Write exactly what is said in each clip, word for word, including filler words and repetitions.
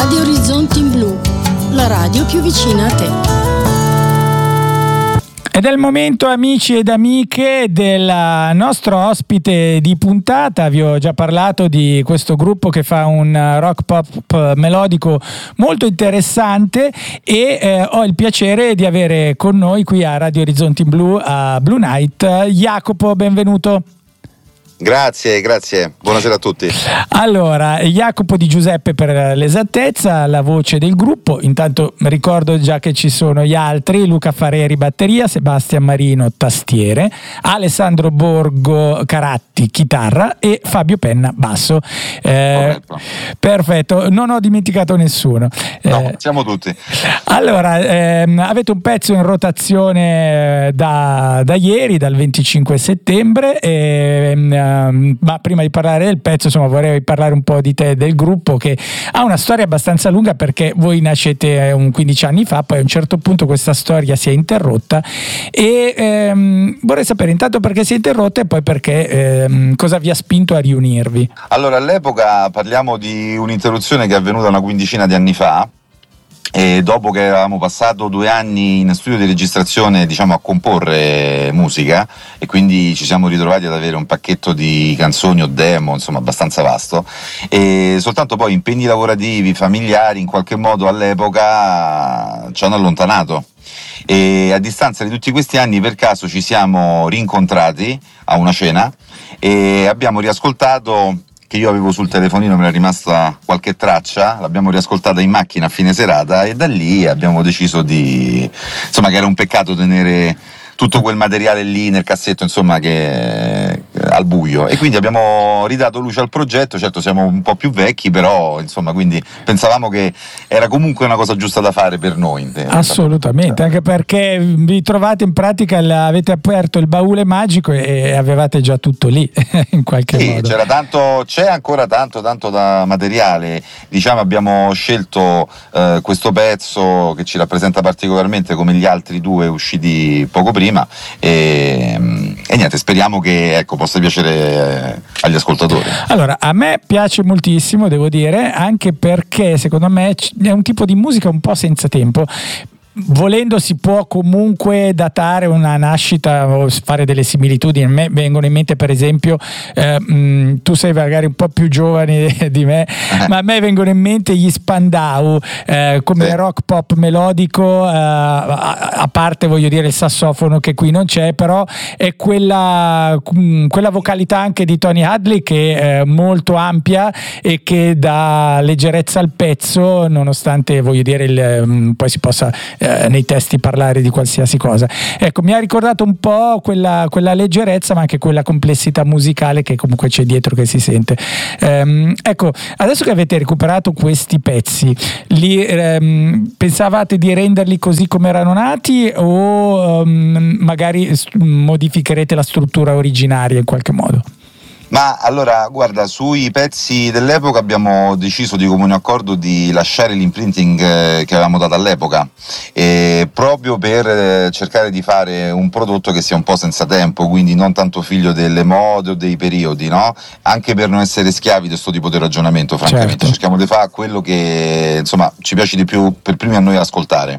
Radio Orizzonti in Blu, la radio più vicina a te. Ed è il momento, amici ed amiche, del nostro ospite di puntata. Vi ho già parlato di questo gruppo che fa un rock pop melodico molto interessante e eh, ho il piacere di avere con noi qui a Radio Orizzonti in Blu, a Blue Night, Jacopo, benvenuto. Grazie, grazie. Buonasera a tutti. Allora, Jacopo Di Giuseppe per l'esattezza, la voce del gruppo. Intanto ricordo già che ci sono gli altri: Luca Fareri batteria, Sebastian Marino tastiere, Alessandro Borgo Caratti chitarra e Fabio Penna basso. Eh, perfetto, non ho dimenticato nessuno. No, eh, siamo tutti. Allora, ehm, avete un pezzo in rotazione da, da ieri, dal venticinque settembre, e, ma prima di parlare del pezzo, insomma, vorrei parlare un po' di te, del gruppo, che ha una storia abbastanza lunga, perché voi nascete un quindici anni fa, poi a un certo punto questa storia si è interrotta e ehm, vorrei sapere intanto perché si è interrotta e poi perché ehm, cosa vi ha spinto a riunirvi. Allora, all'epoca parliamo di un'interruzione che è avvenuta una quindicina di anni fa. E dopo che avevamo passato due anni in studio di registrazione, diciamo, a comporre musica, e quindi ci siamo ritrovati ad avere un pacchetto di canzoni o demo, insomma, abbastanza vasto, e soltanto poi impegni lavorativi, familiari, in qualche modo all'epoca ci hanno allontanato. E a distanza di tutti questi anni, per caso, ci siamo rincontrati a una cena e abbiamo riascoltato, che io avevo sul telefonino, me ne è rimasta qualche traccia, l'abbiamo riascoltata in macchina a fine serata e da lì abbiamo deciso di, insomma, che era un peccato tenere tutto quel materiale lì nel cassetto, insomma, che al buio, e quindi abbiamo ridato luce al progetto. Certo, siamo un po' più vecchi, però insomma, quindi pensavamo che era comunque una cosa giusta da fare per noi. Assolutamente, anche perché vi trovate in pratica, avete aperto il baule magico e avevate già tutto lì in qualche sì, modo. C'era tanto, c'è ancora tanto tanto da materiale, diciamo. Abbiamo scelto eh, questo pezzo che ci rappresenta particolarmente, come gli altri due usciti poco prima, e, e niente, speriamo che, ecco, possa piacere agli ascoltatori. Allora, a me piace moltissimo, devo dire, anche perché secondo me è un tipo di musica un po' senza tempo. Volendo si può comunque datare una nascita o fare delle similitudini. A me vengono in mente, per esempio, eh, mh, tu sei magari un po' più giovane di me, ma a me vengono in mente gli Spandau, eh, come sì. rock pop melodico, eh, a, a parte, voglio dire, il sassofono che qui non c'è, però è quella, quella vocalità anche di Tony Hadley che è molto ampia e che dà leggerezza al pezzo, nonostante, voglio dire, il, poi si possa nei testi parlare di qualsiasi cosa. Ecco, mi ha ricordato un po' quella, quella leggerezza, ma anche quella complessità musicale che comunque c'è dietro, che si sente. Ehm, ecco, adesso che avete recuperato questi pezzi, li, ehm, pensavate di renderli così come erano nati o um, magari modificherete la struttura originaria in qualche modo? Ma allora, guarda, sui pezzi dell'epoca abbiamo deciso di comune accordo di lasciare l'imprinting eh, che avevamo dato all'epoca, eh, proprio per eh, cercare di fare un prodotto che sia un po' senza tempo, quindi non tanto figlio delle mode o dei periodi, no? Anche per non essere schiavi di questo tipo di ragionamento, francamente. Certo. Cerchiamo di fare quello che, insomma, ci piace di più per primi a noi ascoltare.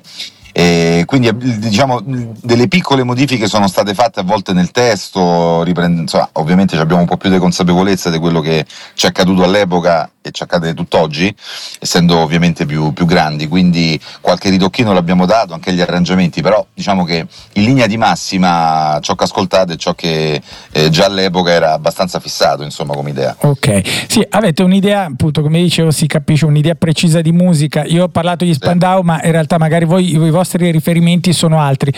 E quindi, diciamo, delle piccole modifiche sono state fatte a volte nel testo, riprend- insomma, ovviamente abbiamo un po' più di consapevolezza di quello che ci è accaduto all'epoca e ci accade tutt'oggi, essendo ovviamente più, più grandi, quindi qualche ritocchino l'abbiamo dato, anche gli arrangiamenti, però diciamo che in linea di massima ciò che ascoltate è ciò che eh, già all'epoca era abbastanza fissato, insomma, come idea. Ok, sì, avete un'idea, appunto, come dicevo, si capisce, un'idea precisa di musica. Io ho parlato di Spandau, sì. Ma in realtà magari voi, i vostri riferimenti sono altri.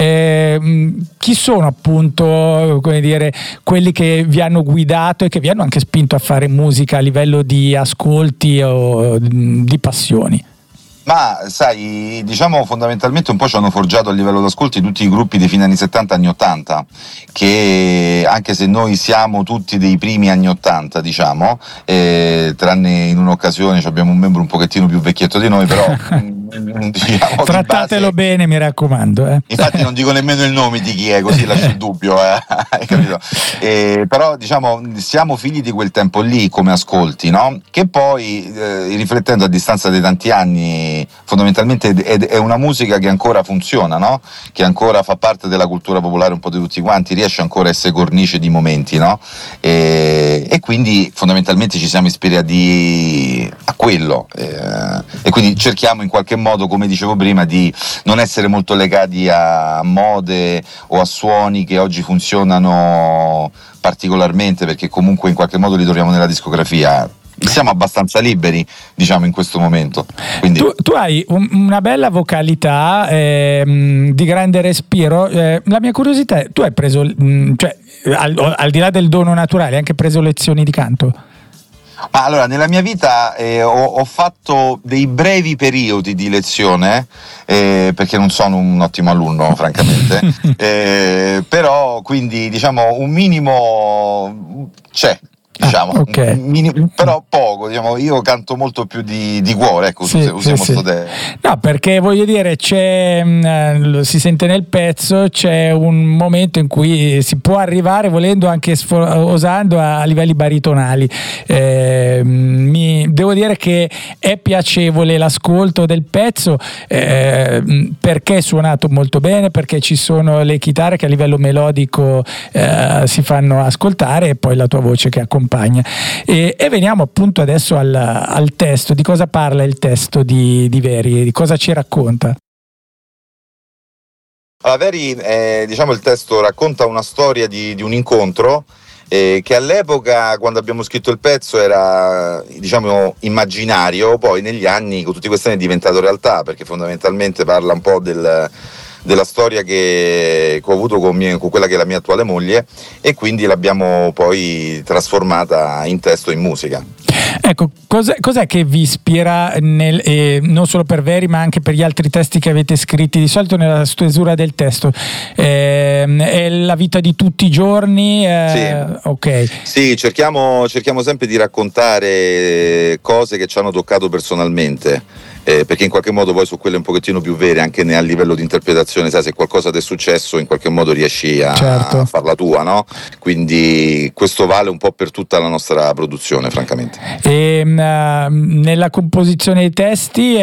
Eh, chi sono, appunto, come dire, quelli che vi hanno guidato e che vi hanno anche spinto a fare musica a livello di ascolti o di passioni? Ma sai, diciamo, fondamentalmente un po' ci hanno forgiato a livello d'ascolti tutti i gruppi dei fine anni settanta, anni ottanta, che anche se noi siamo tutti dei primi anni ottanta, diciamo, eh, tranne in un'occasione abbiamo un membro un pochettino più vecchietto di noi, però diciamo, trattatelo base, bene, mi raccomando. Eh. Infatti non dico nemmeno il nome di chi è, così lascio il dubbio, eh, hai capito? Eh, però diciamo siamo figli di quel tempo lì come ascolti, no? Che poi eh, riflettendo a distanza di tanti anni fondamentalmente è, è una musica che ancora funziona, no? Che ancora fa parte della cultura popolare un po' di tutti quanti, riesce ancora a essere cornice di momenti, no? E, e quindi fondamentalmente ci siamo ispirati a quello eh, e quindi cerchiamo in qualche modo, come dicevo prima, di non essere molto legati a mode o a suoni che oggi funzionano particolarmente, perché comunque in qualche modo li troviamo nella discografia. Siamo abbastanza liberi, diciamo, in questo momento. Quindi... Tu, tu hai un, una bella vocalità eh, di grande respiro. Eh, la mia curiosità è: tu hai preso, mh, cioè, al, al di là del dono naturale, hai anche preso lezioni di canto? Ma allora, nella mia vita eh, ho, ho fatto dei brevi periodi di lezione, eh, perché non sono un ottimo alunno, francamente, eh, però quindi diciamo un minimo c'è. Diciamo, ah, okay. mini, però poco, diciamo, io canto molto più di, di cuore, ecco, sì, usiamo sì, sto sì. te. No, perché voglio dire, c'è, mh, si sente nel pezzo, c'è un momento in cui si può arrivare, volendo anche sfor- osando, a, a livelli baritonali. Eh, mi, devo dire che è piacevole l'ascolto del pezzo, eh, perché è suonato molto bene, perché ci sono le chitarre che a livello melodico eh, si fanno ascoltare, e poi la tua voce che accompagna. E, e veniamo appunto adesso al, al testo. Di cosa parla il testo di, di Veri? Di cosa ci racconta? Allora, Veri, eh, diciamo, il testo racconta una storia di, di un incontro eh, che all'epoca, quando abbiamo scritto il pezzo, era, diciamo, immaginario, poi negli anni, con tutti questi anni, è diventato realtà, perché fondamentalmente parla un po' del... della storia che, che ho avuto con, mie, con quella che è la mia attuale moglie, e quindi l'abbiamo poi trasformata in testo e in musica. Ecco, cos'è, cos'è che vi ispira nel, eh, non solo per Veri ma anche per gli altri testi che avete scritti? Di solito nella stesura del testo eh, è la vita di tutti i giorni? Eh, sì. Okay. Sì, cerchiamo, cerchiamo sempre di raccontare cose che ci hanno toccato personalmente. Eh, perché in qualche modo poi su quelle un pochettino più vere, anche a livello di interpretazione, sai, se qualcosa ti è successo in qualche modo riesci a, certo. a farla tua, no? Quindi questo vale un po' per tutta la nostra produzione, francamente. E uh, nella composizione dei testi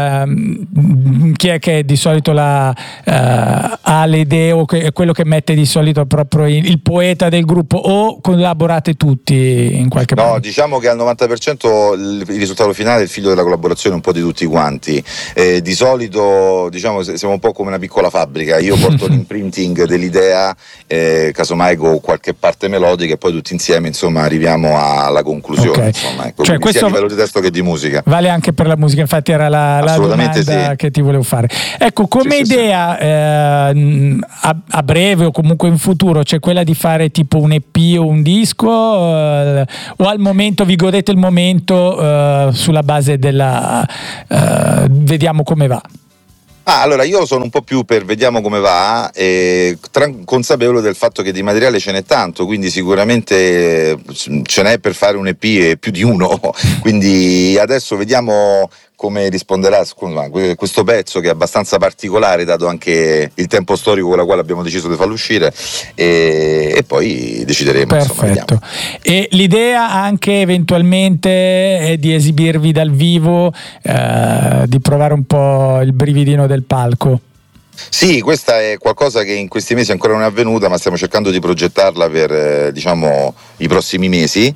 uh, chi è che di solito la, uh, ha le idee, o che, quello che mette di solito proprio il, il poeta del gruppo, o collaborate tutti in qualche no, modo? No, diciamo che al novanta per cento il, il risultato finale è il figlio della collaborazione un po' di tutti quanti. Eh, di solito, diciamo, siamo un po' come una piccola fabbrica. Io porto l'imprinting dell'idea, eh, casomai con qualche parte melodica, e poi tutti insieme, insomma, arriviamo alla conclusione. Okay. Insomma, ecco, cioè, questo sia a livello di testo che di musica. Vale anche per la musica, infatti era la, la domanda sì. che ti volevo fare. Ecco, come sì, idea sì, sì. Eh, a, a breve o comunque in futuro, c'è quella di fare tipo un E P o un disco, eh, o al momento vi godete il momento eh, sulla base della Uh, vediamo come va? Ah, allora io sono un po' più per vediamo come va, eh, tran- consapevole del fatto che di materiale ce n'è tanto, quindi sicuramente ce n'è per fare un E P e più di uno, quindi adesso vediamo come risponderà questo pezzo, che è abbastanza particolare dato anche il tempo storico con il quale abbiamo deciso di farlo uscire, e, e poi decideremo. Perfetto. Insomma, e l'idea anche eventualmente è di esibirvi dal vivo, eh, di provare un po' il brividino del palco? Sì, questa è qualcosa che in questi mesi ancora non è avvenuta, ma stiamo cercando di progettarla per eh, diciamo i prossimi mesi,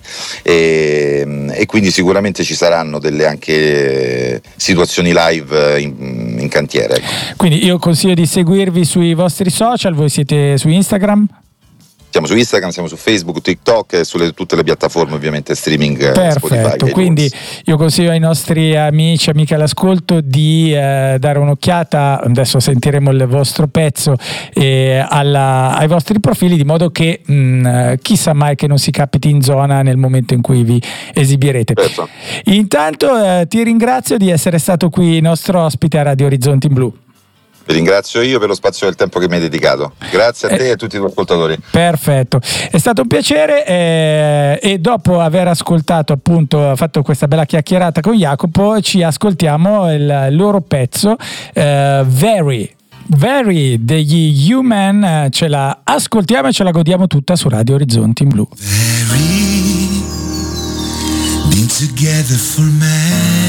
e, e quindi sicuramente ci saranno delle anche situazioni live in, in cantiere. Ecco. Quindi io consiglio di seguirvi sui vostri social. Voi siete su Instagram? Siamo su Instagram, siamo su Facebook, TikTok e sulle tutte le piattaforme ovviamente streaming. Perfetto, Spotify, quindi io consiglio ai nostri amici, amiche all'ascolto di eh, dare un'occhiata, adesso sentiremo il vostro pezzo, eh, alla, ai vostri profili, di modo che mh, chissà mai che non si capiti in zona nel momento in cui vi esibirete. Certo. Intanto eh, ti ringrazio di essere stato qui nostro ospite a Radio Orizzonti in Blu. Vi ringrazio io per lo spazio e il tempo che mi hai dedicato. Grazie a te eh, e a tutti gli ascoltatori. Perfetto, è stato un piacere eh, e dopo aver ascoltato, appunto, fatto questa bella chiacchierata con Jacopo, ci ascoltiamo il loro pezzo eh, Very, Very degli Human, ce la ascoltiamo e ce la godiamo tutta su Radio Orizzonti in Blu. Very, been together for man.